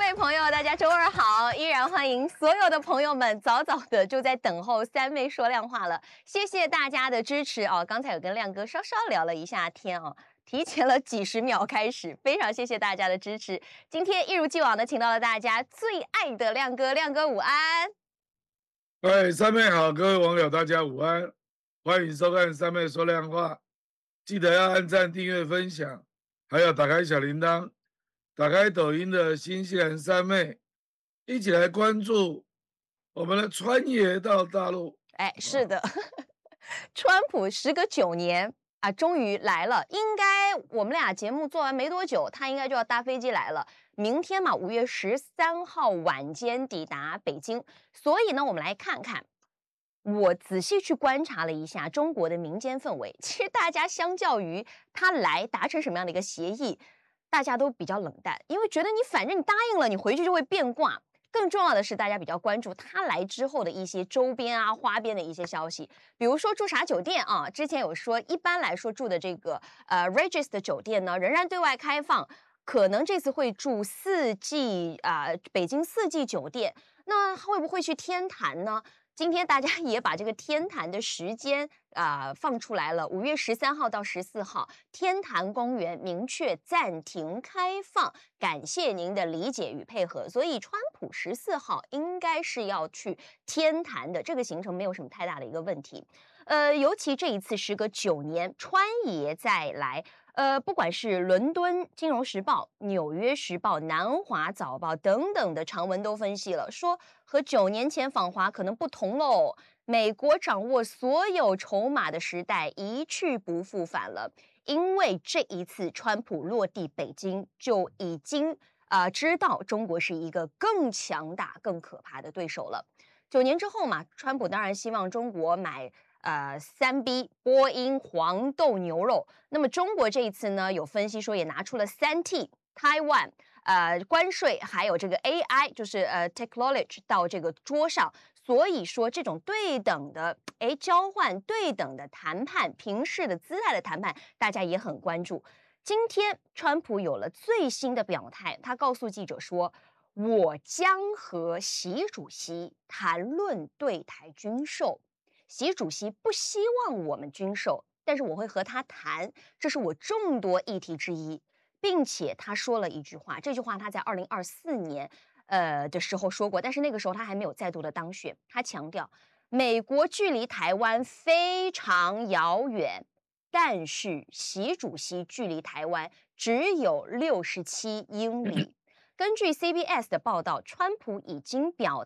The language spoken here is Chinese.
位朋友，大家周二好！依然欢迎所有的朋友们早早的就在等候三妹说亮话了，谢谢大家的支持哦。刚才有跟亮哥稍稍聊了一下天哦，提前了几十秒开始，非常谢谢大家的支持。今天一如既往的请到了大家最爱的亮哥，亮哥午安。 三妹好，各位网友大家午安，欢迎收看三妹说亮话，记得要按赞、订阅、分享，还要打开小铃铛，打开抖音的新西兰三妹，一起来关注我们的川爷到大陆。 哎，是的，川普时隔9年啊，终于来了。应该我们俩节目做完没多久，他应该就要搭飞机来了。明天嘛，5月13号晚间抵达北京。所以呢，我们来看看。我仔细去观察了一下中国的民间氛围，其实大家相较于他来达成什么样的一个协议，大家都比较冷淡，因为觉得你反正你答应了，你回去就会变卦。更重要的是，大家比较关注他来之后的一些周边啊、花边的一些消息，比如说住啥酒店啊。之前有说，一般来说住的这个Regis 的酒店呢，仍然对外开放，可能这次会住4季北京4季酒店。那会不会去天坛呢？今天大家也把这个天坛的时间放出来了，5月13号到14号，天坛公园明确暂停开放，感谢您的理解与配合。所以川普14号应该是要去天坛的，这个行程没有什么太大的一个问题。尤其这一次时隔9年，川爷再来。不管是伦敦金融时报、纽约时报、南华早报等等的长文都分析了，说和9年前访华可能不同喽。美国掌握所有筹码的时代一去不复返了，因为这一次川普落地北京就已经知道中国是一个更强大、更可怕的对手了。9年之后嘛，川普当然希望中国买3B 波音黄豆牛肉。那么中国这一次呢，有分析说也拿出了3T Taiwan 关税，还有这个 AI 就是technology 到这个桌上。所以说这种对等的交换对等的谈判，平视的姿态的谈判，大家也很关注。今天川普有了最新的表态，他告诉记者说，我将和习主席谈论对台军售。习主席不希望我们军售，但是我会和他谈，这是我众多议题之一。并且他说了一句话，这句话他在2024年的时候说过，但是那个时候他还没有再度的当选。他强调，美国距离台湾非常遥远，但是习主席距离台湾只有67英里。根据 CBS 的报道，川普已经表